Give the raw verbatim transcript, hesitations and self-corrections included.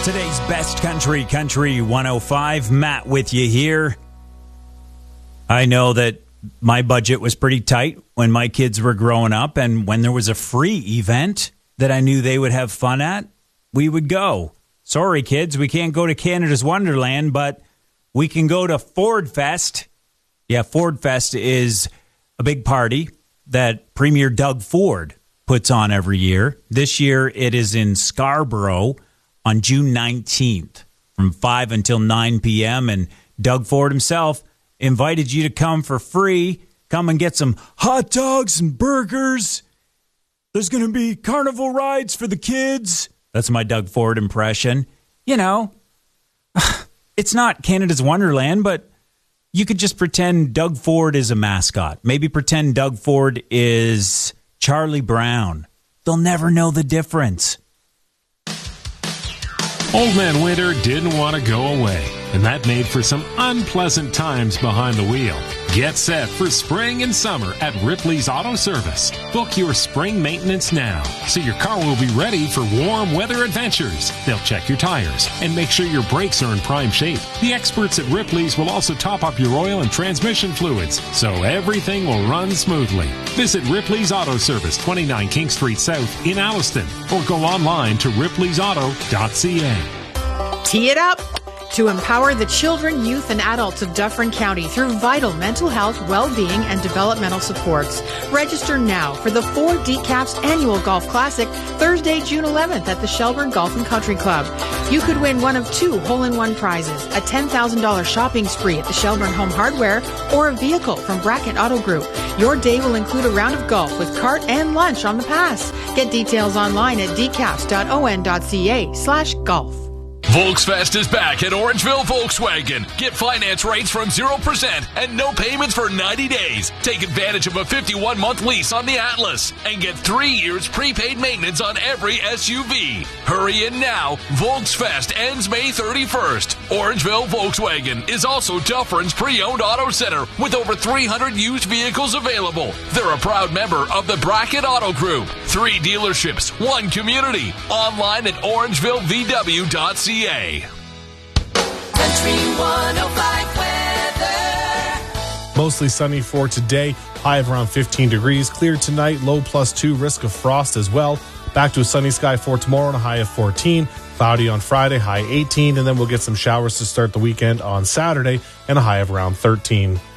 Today's best country, Country one oh five. Matt with you here. I know that my budget was pretty tight when my kids were growing up, and when there was a free event that I knew they would have fun at, we would go. Sorry, kids, we can't go to Canada's Wonderland, but we can go to Ford Fest. Yeah, Ford Fest is a big party that Premier Doug Ford puts on every year. This year, it is in Scarborough on June nineteenth from five until nine p.m. And Doug Ford himself invited you to come for free. Come and get some hot dogs and burgers. There's going to be carnival rides for the kids. That's my Doug Ford impression. You know, it's not Canada's Wonderland, but you could just pretend Doug Ford is a mascot. Maybe pretend Doug Ford is Charlie Brown. They'll never know the difference. Old Man Winter didn't want to go away, and that made for some unpleasant times behind the wheel. Get set for spring and summer at Ripley's Auto Service. Book your spring maintenance now, so your car will be ready for warm weather adventures. They'll check your tires and make sure your brakes are in prime shape. The experts at Ripley's will also top up your oil and transmission fluids, so everything will run smoothly. Visit Ripley's Auto Service, twenty-nine King Street South in Alliston, or go online to ripleys auto dot c a. Tee it up! To empower the children, youth, and adults of Dufferin County through vital mental health, well-being, and developmental supports. Register now for the Four D CAPS Annual Golf Classic, Thursday, June eleventh at the Shelburne Golf and Country Club. You could win one of two hole-in-one prizes, a ten thousand dollars shopping spree at the Shelburne Home Hardware, or a vehicle from Brackett Auto Group. Your day will include a round of golf with cart and lunch on the pass. Get details online at d caps dot o n dot c a slash golf. Volksfest is back at Orangeville Volkswagen. Get finance rates from zero percent and no payments for ninety days. Take advantage of a fifty-one month lease on the Atlas and get three years prepaid maintenance on every S U V. Hurry in now. Volksfest ends May thirty-first. Orangeville Volkswagen is also Dufferin's pre-owned auto center with over three hundred used vehicles available. They're a proud member of the Brackett Auto Group. Three dealerships, one community. Online at orangeville v w dot c a. Country one oh five weather. Mostly sunny for today. High of around fifteen degrees. Clear tonight. Low plus two. Risk of frost as well. Back to a sunny sky for tomorrow and a high of fourteen. Cloudy on Friday. High eighteen. And then we'll get some showers to start the weekend on Saturday and a high of around thirteen.